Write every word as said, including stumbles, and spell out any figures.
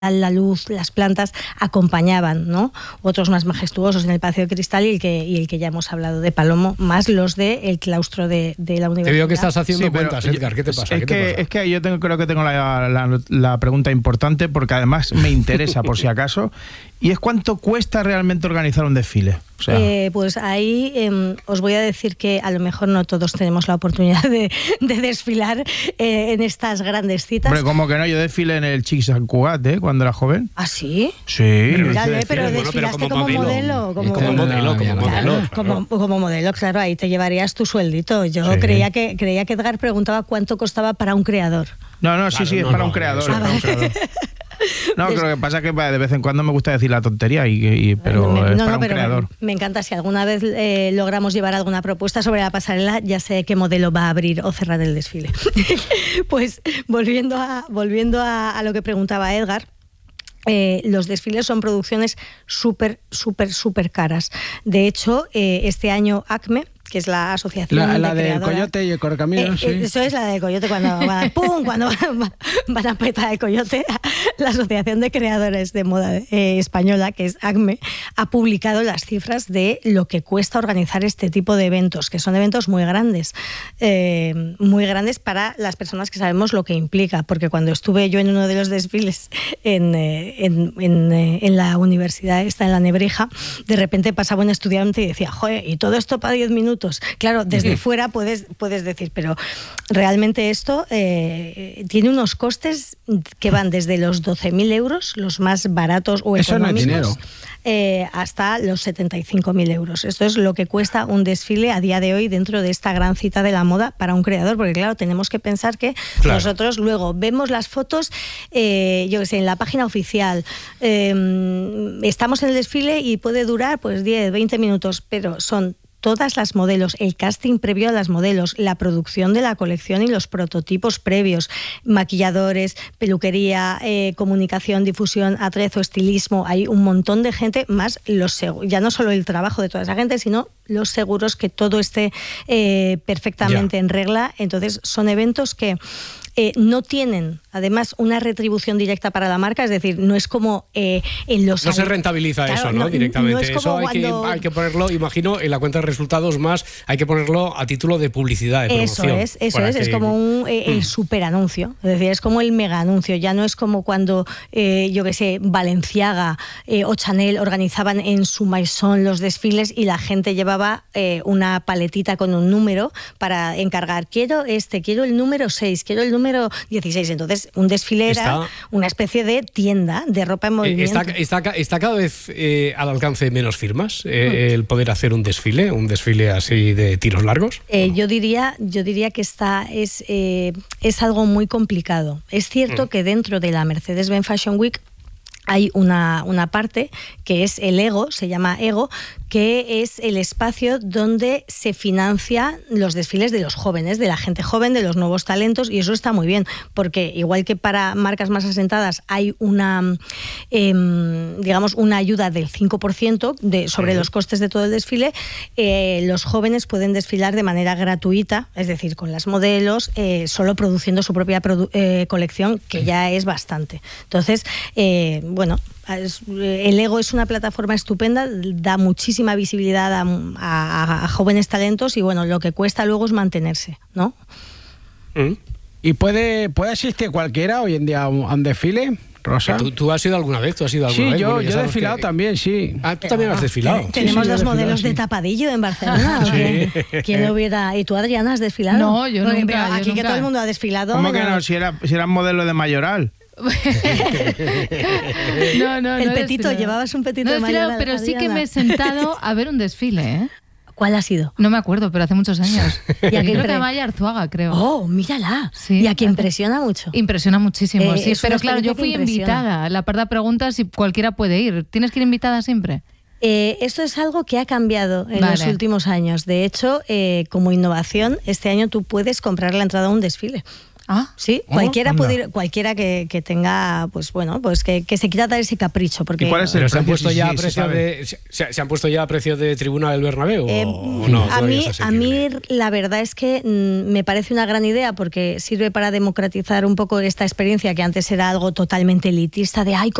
la luz, las plantas acompañaban, ¿no? Otros más majestuosos en el Palacio de Cristal y el que, y el que ya hemos hablado de Palomo, más los del claustro de, de la universidad. Te veo que estás haciendo sí, cuentas, Edgar. ¿Qué te pasa? Es, ¿Qué que, te pasa? es que yo tengo, creo que tengo la, la, la pregunta importante, porque además me interesa por si acaso, y es cuánto cuesta realmente organizar un desfile. O sea, eh, pues ahí eh, os voy a decir que a lo mejor no todos tenemos la oportunidad de, de desfilar eh, en estas grandes citas. Hombre, como que no, yo desfilé en el Chic Sant Cugat, ¿eh? Cuando era joven. ¿Ah, sí? Sí. Mírale, pero bueno, desfilaste pero como como modelo. modelo. Como, Como modelo, como claro, modelo. Claro. Como, como modelo, claro, ahí te llevarías tu sueldito. Yo Sí. creía que creía que Edgar preguntaba cuánto costaba para un creador. No, no, sí, Claro, sí, es no, para no, un creador. eso Es para un creador. No, lo que pasa es que de vez en cuando me gusta decir la tontería, y, y pero no, me, es no, para no, un pero creador. Me, me encanta. Si alguna vez eh, logramos llevar alguna propuesta sobre la pasarela, ya sé qué modelo va a abrir o cerrar el desfile. Pues volviendo a, volviendo a, a lo que preguntaba Edgar. Eh, los desfiles son producciones súper, súper, súper caras. De hecho, eh, este año ACME, que es la asociación La, la de del creadora, Coyote y el Correcaminos, eh, sí. Eso es la del Coyote, cuando van, ¡pum! Cuando van, van a petar el Coyote. La Asociación de Creadores de Moda eh, Española, que es ACME, ha publicado las cifras de lo que cuesta organizar este tipo de eventos, que son eventos muy grandes, eh, muy grandes para las personas que sabemos lo que implica, porque cuando estuve yo en uno de los desfiles en, eh, en, en, eh, en la universidad esta, en la Nebrija, de repente pasaba un estudiante y decía, joder, ¿y todo esto para diez minutos? Claro, desde fuera puedes, puedes decir, pero realmente esto eh, tiene unos costes que van desde los doce mil euros, los más baratos o Eso económicos, no es dinero. eh, hasta los setenta y cinco mil euros. Esto es lo que cuesta un desfile a día de hoy dentro de esta gran cita de la moda para un creador, porque claro, tenemos que pensar que Claro. nosotros luego vemos las fotos, eh, yo que sé, en la página oficial, eh, estamos en el desfile y puede durar pues diez, veinte minutos, pero son todas las modelos, el casting previo a las modelos, la producción de la colección y los prototipos previos, maquilladores, peluquería, eh, comunicación, difusión, atrezo, estilismo, hay un montón de gente, más los seguros, ya no solo el trabajo de toda esa gente, sino los seguros, que todo esté eh, perfectamente Ya. en regla. Entonces son eventos que Eh, no tienen, además, una retribución directa para la marca, es decir, no es como eh, en los... No se rentabiliza Claro, eso, ¿no? no, Directamente. no es como eso hay, cuando... que, hay que ponerlo, imagino, en la cuenta de resultados más, hay que ponerlo a título de publicidad, de Eso promoción. es, eso para es, es que- como un, eh, el superanuncio, es decir, es como el mega anuncio, ya no es como cuando, eh, yo qué sé, Balenciaga eh, o Chanel organizaban en su maison los desfiles y la gente llevaba eh, una paletita con un número para encargar, quiero este, quiero el número seis, quiero el número dieciséis. Entonces, un desfile era Está- una especie de tienda de ropa en Eh, movimiento. Está, está, ca- está cada vez eh, al alcance de menos firmas eh, el poder hacer un desfile, un desfile así de tiros largos. Eh, yo diría, yo diría que está, es, eh, es algo muy complicado. Es cierto Mm. que dentro de la Mercedes-Benz Fashion Week hay una, una parte que es el Ego, se llama Ego, que es el espacio donde se financia los desfiles de los jóvenes, de la gente joven, de los nuevos talentos, y eso está muy bien, porque igual que para marcas más asentadas hay una, eh, digamos, una ayuda del cinco por ciento de, sobre los costes de todo el desfile, eh, los jóvenes pueden desfilar de manera gratuita, es decir, con las modelos, eh, solo produciendo su propia produ- eh, colección, que ya es bastante. Entonces, eh, bueno, es- el Ego es una plataforma estupenda, da muchísima visibilidad a, a- a jóvenes talentos y bueno, lo que cuesta luego es mantenerse, ¿no? Mm. ¿Y puede, puede asistir cualquiera hoy en día a un, a un desfile, Rosa? ¿Tú, tú has ido alguna vez? ¿Tú has ido alguna Sí, vez? yo, Bueno, ya yo he sabes desfilado que- también, sí. Ah, tú también has desfilado. Ten- Tenemos sí, yo he dos desfilado, modelos sí. de tapadillo en Barcelona. ¿o qué? ¿Quién lo hubiera? ¿Y tú, Adriana, has desfilado? No, yo Porque, nunca, pero yo aquí que nunca. todo el mundo ha desfilado. ¿Cómo que ¿no? no? Si era, si eran modelo de mayoral. No, no, El no he petito, desfilado. llevabas un petito No he de desfilado, mayoral, pero sí que Adriana. me he sentado a ver un desfile, ¿eh? ¿Cuál ha sido? No me acuerdo, pero hace muchos años. ¿Y a Yo qué creo pre- que Amaya Arzuaga, creo. Oh, mírala. Sí. Y a que impresiona mucho. Impresiona muchísimo, Eh, sí. es una Pero claro, yo experiencia fui que impresiona. invitada. La parda pregunta si cualquiera puede ir. ¿Tienes que ir invitada siempre? Eh, esto es algo que ha cambiado en Vale. los últimos años. De hecho, eh, como innovación, este año tú puedes comprar la entrada a un desfile. Ah, Sí, Oh, cualquiera anda. puede ir- cualquiera que, que tenga, pues bueno, pues que, que se quiera dar ese capricho. Porque, ¿Y cuál es el Pero se han precio? puesto Sí, ya sí, a se precio sabe. de se, se- se han puesto ya a precio de tribuna del Bernabéu Eh, o no. a Todavía mí, es a mí asequible. la verdad es que mm, me parece una gran idea porque sirve para democratizar un poco esta experiencia que antes era algo totalmente elitista de ay,